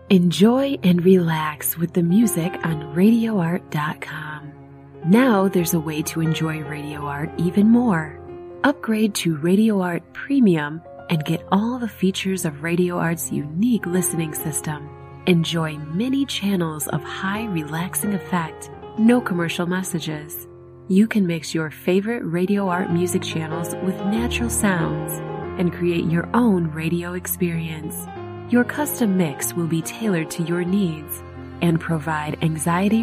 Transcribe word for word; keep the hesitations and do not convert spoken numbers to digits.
Enjoy and relax with the music on radio art dot com. Now there's a way to enjoy Radio Art even more. Upgrade to Radio Art Premium and get all the features of Radio Art's unique listening system. Enjoy many channels of high relaxing effect, no commercial messages. You can mix your favorite Radio Art music channels with natural sounds and create your own radio experience. Your custom mix will be tailored to your needs and provide anxiety